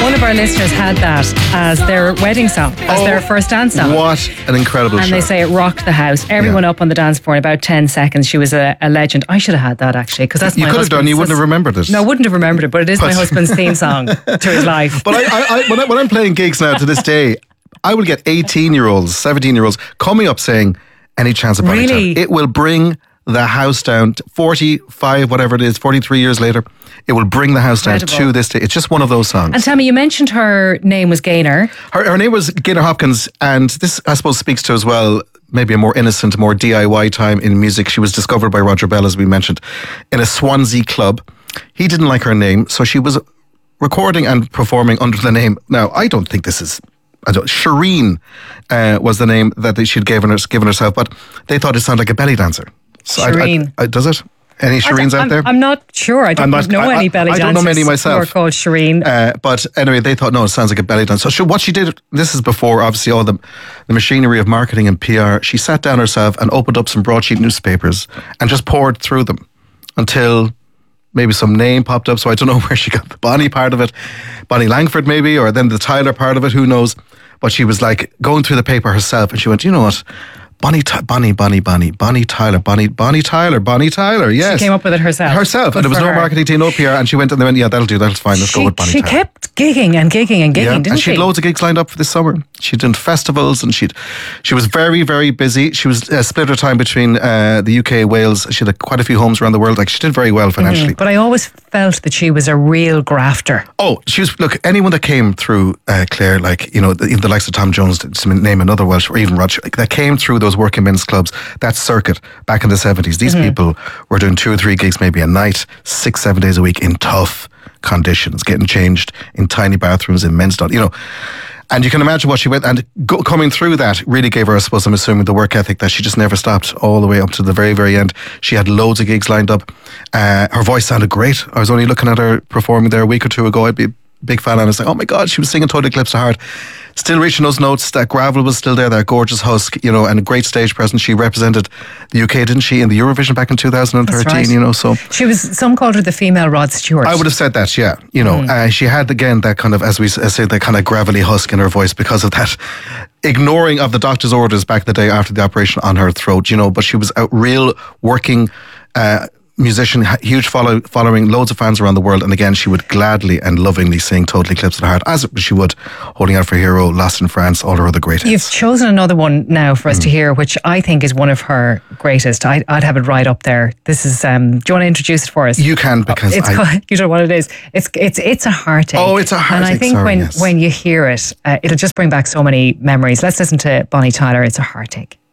one of our listeners had that as their wedding song, as their first dance song. What an incredible And show. they say it rocked the house. Everyone up on the dance floor in about 10 seconds. She was a legend. I should have had that actually, because that's You my could have done, you wouldn't have remembered it. No, I wouldn't have remembered it, but it is my husband's theme song to his life. But when I'm playing gigs now to this day, I will get 18-year-olds, 17-year-olds coming up saying, any chance of Bonnie Really? Tyler. It will bring the house down to 45, whatever it is, 43 years later. It will bring the house down Incredible. to this day. It's just one of those songs. And tell me, you mentioned her name was Gaynor. Her name was Gaynor Hopkins, and this, I suppose, speaks to as well maybe a more innocent, more DIY time in music. She was discovered by Roger Bell, as we mentioned, in a Swansea club. He didn't like her name, so she was recording and performing under the name. Now, I don't think this is... Shireen was the name that she'd given herself, but they thought it sounded like a belly dancer. So Shireen. Does it? Any Shireens out there? I'm not sure. I don't know any belly dancers. I don't know many myself. Who are called Shireen. But anyway, they thought, no, it sounds like a belly dancer. So what she did, this is before obviously all the machinery of marketing and PR, she sat down herself and opened up some broadsheet newspapers and just poured through them until maybe some name popped up. So I don't know where she got the Bonnie part of it. Bonnie Langford maybe, or then the Tyler part of it, who knows. But she was like going through the paper herself and she went, you know what? Bonnie Tyler, yes. She came up with it herself. Herself. Good And there was for no her. marketing team, no PR. And she went and they went, yeah, that'll do, that's fine. Let's go with Bonnie She Tyler. kept gigging and gigging and gigging, didn't and she? she had loads of gigs lined up for this summer. She did festivals and she was very, very busy. She was split her time between the UK, Wales. She had quite a few homes around the world. Like, she did very well financially. But I always felt that she was a real grafter. Oh, she was, look, anyone that came through, Claire, like, you know, even the likes of Tom Jones, to name another Welsh, or even Roger, like, that came through those working men's clubs, that circuit back in the 70s. These people were doing 2 or 3 gigs maybe a night, 6-7 days a week in tough conditions, getting changed in tiny bathrooms in men's, you know. And you can imagine what she went, and coming through that really gave her, I suppose, I'm assuming, the work ethic that she just never stopped all the way up to the very, very end. She had loads of gigs lined up. Her voice sounded great. I was only looking at her performing there a week or 2 ago. I'd be a big fan, and I was like, oh my God, she was singing Total Eclipse of Heart. Still reaching those notes. That gravel was still there, that gorgeous husk, you know, and a great stage presence. She represented the UK, didn't she, in the Eurovision back in 2013, That's right. you know, so... She was, some called her the female Rod Stewart. I would have said that, yeah. You know, she had, again, that kind of, as we say, that kind of gravelly husk in her voice because of that ignoring of the doctor's orders back the day after the operation on her throat, you know, but she was a real working musician, huge following, loads of fans around the world. And again, she would gladly and lovingly sing Total Eclipse of the Heart, as she would Holding Out for a Hero, Lost in France, all her other great hits. You've chosen another one now for us to hear, which I think is one of her greatest. I'd have it right up there. This is, do you want to introduce it for us? You can, because it's called, you know what it is. It's a heartache. Oh, it's a heartache. And I think when you hear it, it'll just bring back so many memories. Let's listen to Bonnie Tyler. It's a heartache.